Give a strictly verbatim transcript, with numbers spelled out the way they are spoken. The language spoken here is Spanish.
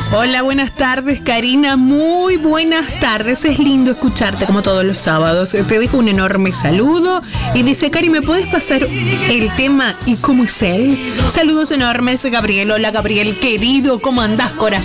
Hola, buenas tardes, Karina. Muy buenas tardes. Es lindo escucharte como todos los sábados. Te dejo un enorme saludo. Y dice, Cari, ¿me puedes pasar el tema y cómo es él? Saludos enormes, Gabriel. Hola, Gabriel, querido. ¿Cómo andás, corazón?